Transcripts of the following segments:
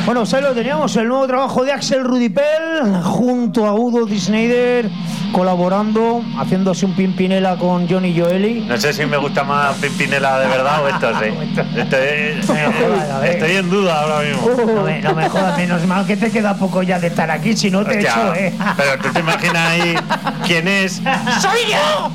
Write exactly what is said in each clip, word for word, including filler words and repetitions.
Bueno, pues ahí lo teníamos, el nuevo trabajo de Axel Rudipel junto a Udo Die Schneider, colaborando, haciéndose un Pimpinela con Johnny Joeli. No sé si me gusta más Pimpinela de verdad o esto sí. Estoy, estoy en duda ahora mismo. No me, no me jodas, menos mal que te queda poco ya de estar aquí, si no te Hostia, echo, ¿eh? Pero tú te imaginas ahí quién es. ¡Soy yo!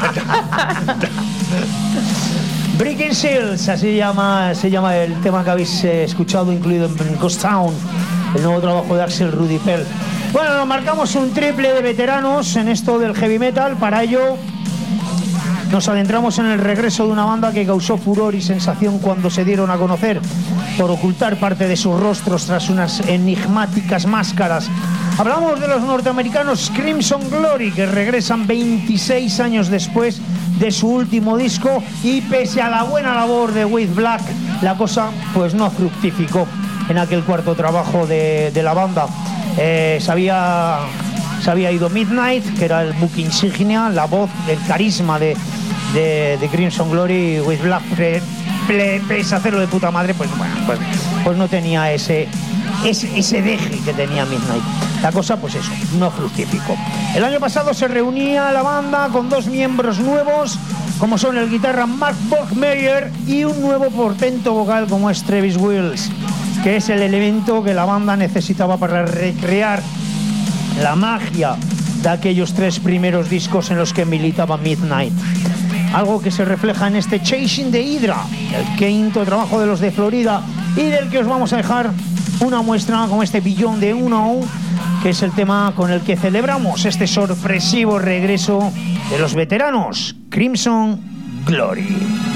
Breaking Seals, así llama, se llama el tema que habéis eh, escuchado, incluido en Ghost Town, el nuevo trabajo de Axel Rudipel. Bueno, nos marcamos un triple de veteranos en esto del heavy metal. Para ello nos adentramos en el regreso de una banda que causó furor y sensación cuando se dieron a conocer por ocultar parte de sus rostros tras unas enigmáticas máscaras. Hablamos de los norteamericanos Crimson Glory, que regresan veintiséis años después de su último disco, y pese a la buena labor de Wade Black, la cosa pues no fructificó en aquel cuarto trabajo de, de la banda. Eh, se, había, se había ido Midnight, que era el book insignia, la voz, el carisma de, de, de Crimson Glory. Wade Black, pre, pre, pese a hacerlo de puta madre, pues bueno, pues, pues no tenía ese, ese, ese deje que tenía Midnight. La cosa, pues eso, no fructificó. El año pasado se reunía la banda con dos miembros nuevos, como son el guitarra Mark Borgmeyer y un nuevo portento vocal como es Travis Wills, que es el elemento que la banda necesitaba para recrear la magia de aquellos tres primeros discos en los que militaba Midnight. Algo que se refleja en este Chasing the Hydra, el quinto trabajo de los de Florida, y del que os vamos a dejar una muestra con este Beyond the Unknown, que es el tema con el que celebramos este sorpresivo regreso de los veteranos Crimson Glory.